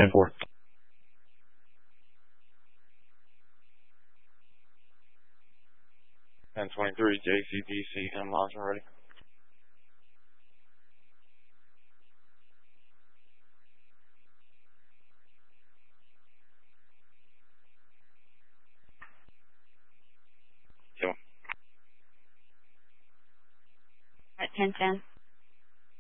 10-4. 10-23, JCDC, and launch and ready. At 10-10.